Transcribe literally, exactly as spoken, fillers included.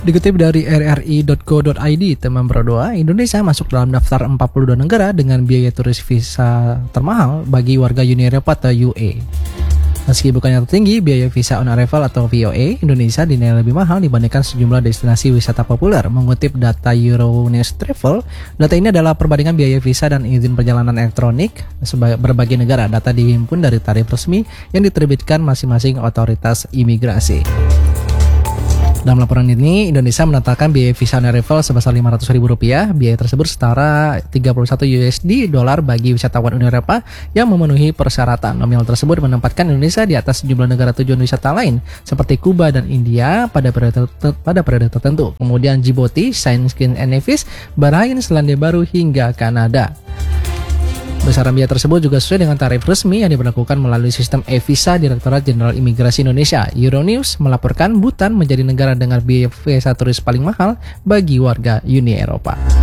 Dikutip dari r r i titik co titik i d, teman berdoa, Indonesia masuk dalam daftar empat puluh dua negara dengan biaya turis visa termahal bagi warga Uni Eropa atau U A. Meski bukannya tertinggi, biaya visa on arrival atau V O A, Indonesia dinilai lebih mahal dibandingkan sejumlah destinasi wisata populer. Mengutip data Euronews Travel, data ini adalah perbandingan biaya visa dan izin perjalanan elektronik berbagai negara. Data dihimpun dari tarif resmi yang diterbitkan masing-masing otoritas imigrasi. Dalam laporan ini, Indonesia menetapkan biaya visa on arrival sebesar lima ratus ribu rupiah. Biaya tersebut setara tiga puluh satu U S D dolar bagi wisatawan Uni Eropa yang memenuhi persyaratan. Nominal tersebut menempatkan Indonesia di atas sejumlah negara tujuan wisata lain seperti Kuba dan India pada periode pada periode tertentu. Kemudian Djibouti, Saint Kitts and Nevis, Bahrain, Selandia Baru hingga Kanada. Besaran biaya tersebut juga sesuai dengan tarif resmi yang diberlakukan melalui sistem e-visa Direktorat Jenderal Imigrasi Indonesia. Euronews melaporkan Bhutan menjadi negara dengan biaya visa turis paling mahal bagi warga Uni Eropa.